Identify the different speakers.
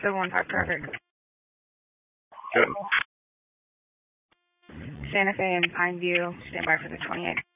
Speaker 1: 715 traffic.
Speaker 2: Good.
Speaker 1: Santa Fe and Pineview, stand by for the 28.